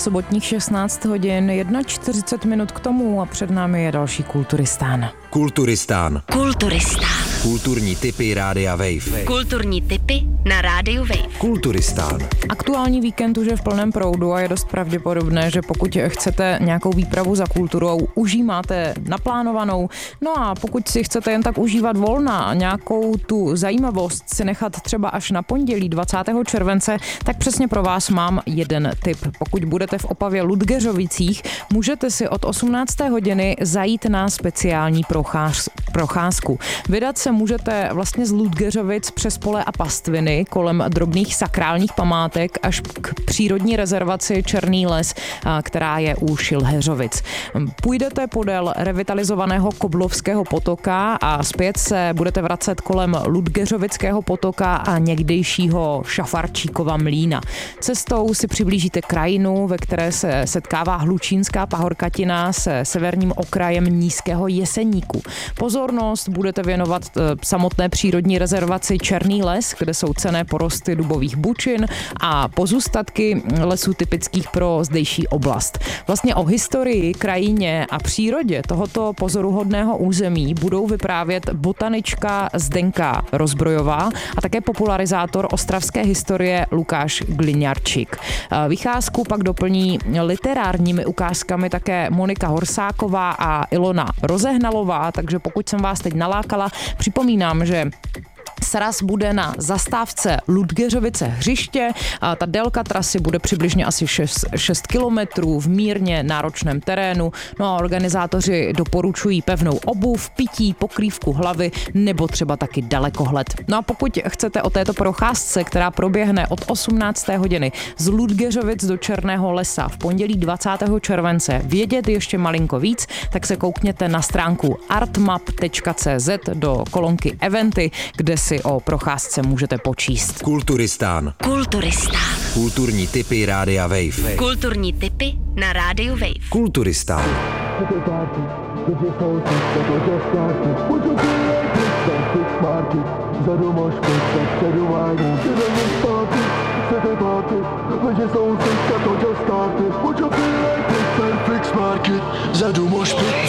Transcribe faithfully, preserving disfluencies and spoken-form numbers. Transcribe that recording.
sobotních šestnáct hodin, čtyřicet jedna minut k tomu a před námi je další Kulturistán. Kulturistán. Kulturistán. Kulturní tipy Rádia Wave. Kulturní tipy na Rádiu Wave. Kulturistán. Aktuální víkend už je v plném proudu a je dost pravděpodobné, že pokud chcete nějakou výpravu za kulturou, už ji máte naplánovanou. No a pokud si chcete jen tak užívat volna a nějakou tu zajímavost si nechat třeba až na pondělí dvacátého července, tak přesně pro vás mám jeden tip. Pokud budete v Opavě Ludgeřovicích, můžete si od osmnácté hodiny zajít na speciální procház, procházku. Vydat se můžete vlastně z Ludgeřovic přes pole a pastviny kolem drobných sakrálních památek až k přírodní rezervaci Černý les, která je u Šilheřovic. Půjdete podél revitalizovaného Koblovského potoka a zpět se budete vracet kolem Ludgeřovického potoka a někdejšího Šafarčíkova mlýna. Cestou si přiblížíte krajinu, ve které se setkává Hlučínská pahorkatina se severním okrajem Nízkého Jeseníku. Pozornost budete věnovat samotné přírodní rezervaci Černý les, kde jsou cenné porosty dubových bučin a pozůstatky lesů typických pro zdejší oblast. Vlastně o historii, krajině a přírodě tohoto pozoruhodného území budou vyprávět botanička Zdenka Rozbrojová a také popularizátor ostravské historie Lukáš Gliňarčík. Vycházku pak doplní literárními ukázkami také Monika Horsáková a Ilona Rozehnalová, takže pokud jsem vás teď nalákala, připomínám, že sraz bude na zastávce Ludgeřovice hřiště a ta délka trasy bude přibližně asi šest kilometrů v mírně náročném terénu. No a organizátoři doporučují pevnou obuv, pití, pokrývku hlavy nebo třeba taky dalekohled. No a pokud chcete o této procházce, která proběhne od osmnácté hodiny z Ludgeřovic do Černého lesa v pondělí dvacátého července vědět ještě malinko víc, tak se koukněte na stránku artmap tečka cé zet do kolonky eventy, kde si o procházce můžete počíst. Kulturistán. Kulturistán. Kulturní tipy Rádia Wave. Kulturní tipy na Rádiu Wave. Kulturistán. Za